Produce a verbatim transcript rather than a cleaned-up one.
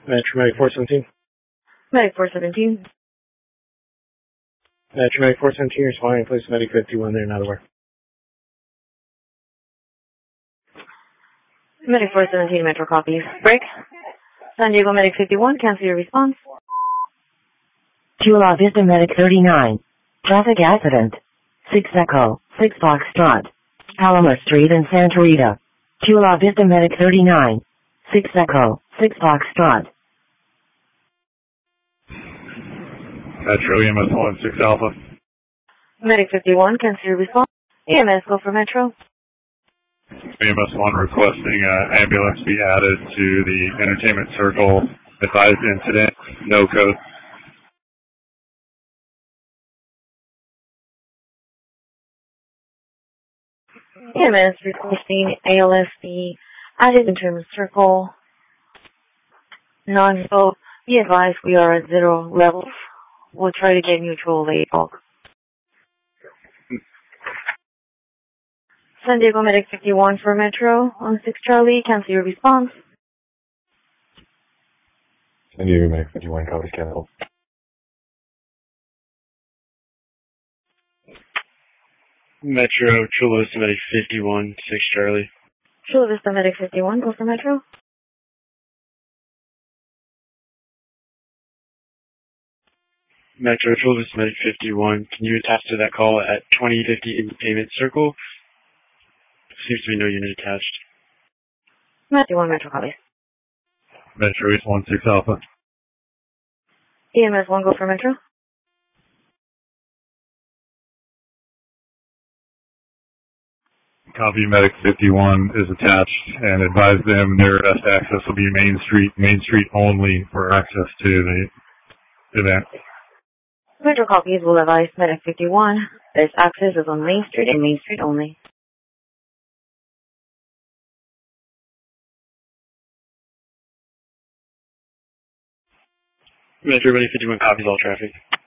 Metro Medic four seventeen. Medic four seventeen. Metro Medic four seventeen, responding, place Medic fifty-one there, not aware. Medic four seventeen, Metro copies. Break. San Diego Medic fifty-one, cancel your response. Chula Vista Medic thirty-nine. Traffic accident. six Echo, six Foxtrot. Palomar Street in Santa Rita. Chula Vista Medic thirty-nine. six Echo, six Foxtrot. Metro E M S one six Alpha. Medic fifty-one, cancel your response. E M S, go for Metro. E M S one requesting uh, ambulance be added to the entertainment circle. Advised incident, no code. E M S requesting A L S be added into the circle. Non-scope, be advised we are at zero levels. We'll try to get neutral late bulk. San Diego Medic fifty-one for Metro on six Charlie, cancel your response. San Diego Medic fifty-one, copies cancel. Metro Chula Vista Medic fifty-one, six Charlie. Chula Vista Medic fifty-one, go for Metro. Metro Chula Vista Medic fifty-one, can you attach to that call at twenty fifty Entertainment Circle? Seems to be no unit attached. fifty-one, Metro copies. Metro East one six Alpha. E M S one, go for Metro. Copy Medic fifty-one is attached and advise them their best access will be Main Street, Main Street only for access to the event. Metro copies will advise Medic fifty-one. This access is on Main Street and Main Street only. Metro Medic fifty-one, copies all traffic.